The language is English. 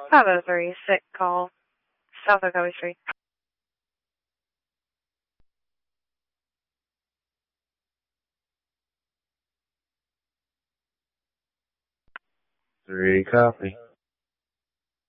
503, sick call, South Ocoee Street. 3 copy.